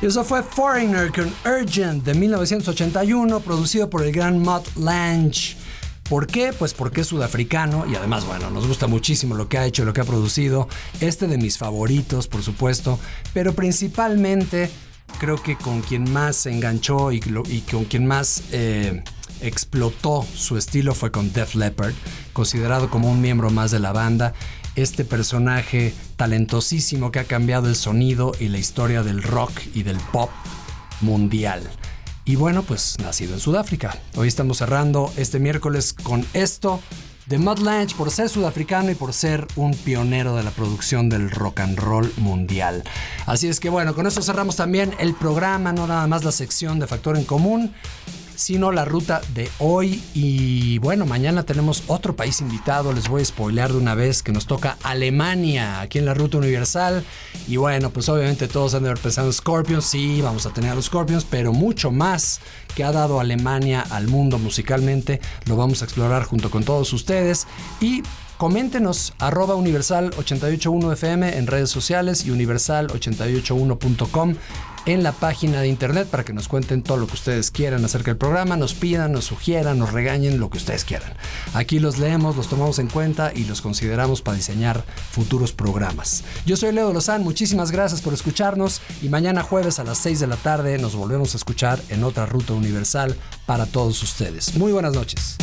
Y eso fue Foreigner con Urgent de 1981, producido por el gran Mutt Lange. ¿Por qué? Pues porque es sudafricano y además, bueno, nos gusta muchísimo lo que ha hecho, lo que ha producido. De mis favoritos, por supuesto, pero principalmente creo que con quien más se enganchó y con quien más explotó su estilo fue con Def Leppard, considerado como un miembro más de la banda. Este personaje talentosísimo que ha cambiado el sonido y la historia del rock y del pop mundial. Y bueno, pues nacido en Sudáfrica. Hoy estamos cerrando este miércoles con esto de Mutt Lange por ser sudafricano y por ser un pionero de la producción del rock and roll mundial. Así es que bueno, con esto cerramos también el programa, no nada más la sección de Factor en Común, sino la ruta de hoy. Y bueno, mañana tenemos otro país invitado. Les voy a spoilear de una vez que nos toca Alemania aquí en la Ruta Universal. Y bueno, pues obviamente todos han de haber pensado en Scorpions. Sí, vamos a tener a los Scorpions, pero mucho más que ha dado Alemania al mundo musicalmente lo vamos a explorar junto con todos ustedes. Y coméntenos @universal881fm en redes sociales y universal881.com en la página de internet para que nos cuenten todo lo que ustedes quieran acerca del programa, nos pidan, nos sugieran, nos regañen, lo que ustedes quieran. Aquí los leemos, los tomamos en cuenta y los consideramos para diseñar futuros programas. Yo soy Leo Lozán, muchísimas gracias por escucharnos y mañana jueves a las 6 de la tarde nos volvemos a escuchar en otra Ruta Universal para todos ustedes. Muy buenas noches.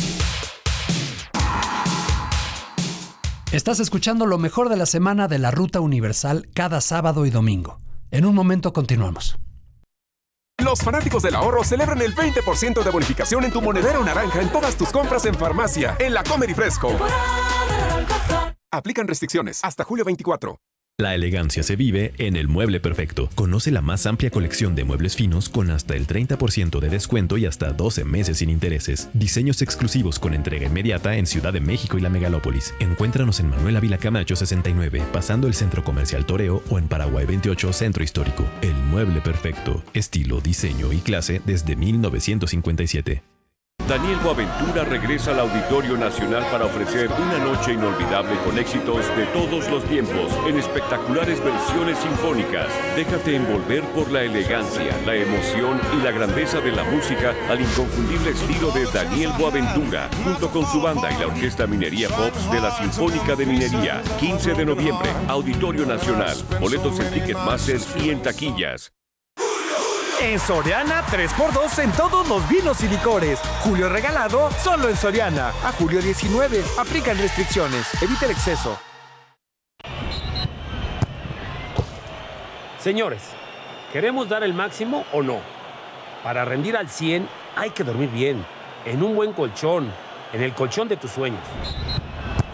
Estás escuchando lo mejor de la semana de la Ruta Universal cada sábado y domingo. En un momento continuamos. Los fanáticos del ahorro celebran el 20% de bonificación en tu monedero naranja en todas tus compras en farmacia, en la Comer y Fresco. Aplican restricciones hasta julio 24. La elegancia se vive en El Mueble Perfecto. Conoce la más amplia colección de muebles finos con hasta el 30% de descuento y hasta 12 meses sin intereses. Diseños exclusivos con entrega inmediata en Ciudad de México y la Megalópolis. Encuéntranos en Manuel Ávila Camacho 69, pasando el Centro Comercial Toreo, o en Paraguay 28, Centro Histórico. El Mueble Perfecto. Estilo, diseño y clase desde 1957. Daniel Boaventura regresa al Auditorio Nacional para ofrecer una noche inolvidable con éxitos de todos los tiempos en espectaculares versiones sinfónicas. Déjate envolver por la elegancia, la emoción y la grandeza de la música al inconfundible estilo de Daniel Boaventura, junto con su banda y la Orquesta Minería Pops de la Sinfónica de Minería. 15 de noviembre, Auditorio Nacional. Boletos en Ticketmaster y en taquillas. En Soriana, 3x2 en todos los vinos y licores. Julio regalado, solo en Soriana. A julio 19, aplican restricciones. Evita el exceso. Señores, ¿queremos dar el máximo o no? Para rendir al 100 hay que dormir bien, en un buen colchón, en el colchón de tus sueños.